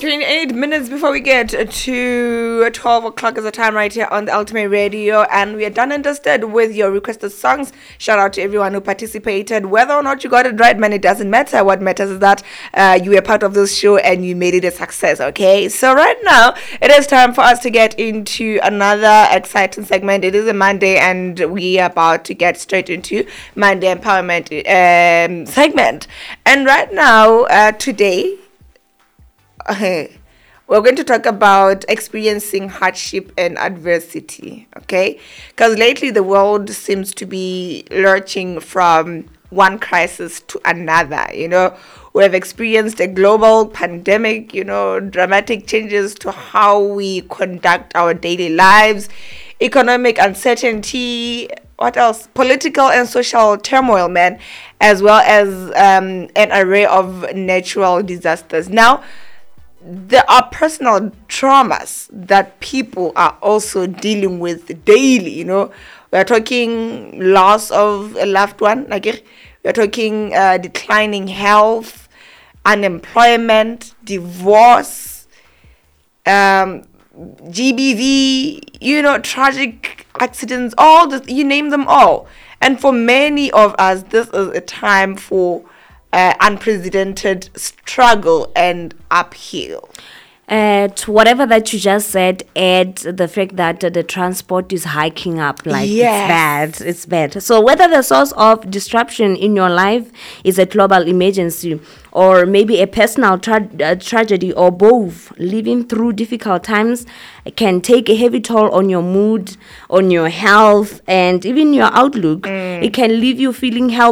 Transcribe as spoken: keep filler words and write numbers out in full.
twenty-eight minutes before we get to twelve o'clock is the time right here on the Ultimate Radio, and we are done and dusted with your requested songs. Shout out to everyone who participated. Whether or not you got it right, man, it doesn't matter. What matters is that uh, you were part of this show and you made it a success, okay? So right now, it is time for us to get into another exciting segment. It is a Monday, and we are about to get straight into Monday Empowerment um, segment. And right now, uh, today, Okay. We're going to talk about experiencing hardship and adversity, okay? Because lately the world seems to be lurching from one crisis to another, you know. We have experienced a global pandemic, you know, dramatic changes to how we conduct our daily lives, economic uncertainty, what else? Political and social turmoil, man, as well as um, an array of natural disasters. Now, there are personal traumas that people are also dealing with daily, you know. We're talking loss of a loved one, like we're talking uh, declining health, unemployment, divorce, um, G B V, you know, tragic accidents, all the, you name them all. And for many of us, this is a time for Uh, unprecedented struggle and uphill. Uh, to whatever that you just said, add the fact that uh, the transport is hiking up. Like, yes. It's bad. It's bad. So whether the source of disruption in your life is a global emergency or maybe a personal tra- uh, tragedy or both, living through difficult times can take a heavy toll on your mood, on your health, and even your outlook. Mm. It can leave you feeling helpless